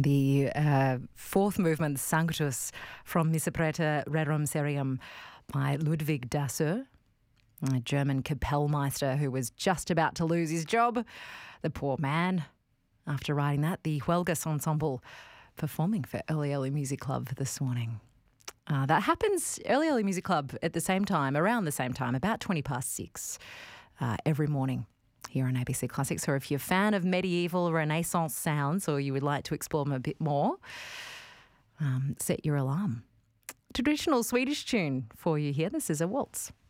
The fourth movement, Sanctus, from Miserprete Rerum Serium by Ludwig Dasseur, a German Kapellmeister who was just about to lose his job. The poor man. After writing that, the Huelgas Ensemble performing for Early Music Club this morning. That happens, Early Music Club, at the same time, around the same time, about 6:20 every morning here on ABC Classics. Or if you're a fan of medieval Renaissance sounds or you would like to explore them a bit more, set your alarm. Traditional Swedish tune for you here. This is a waltz.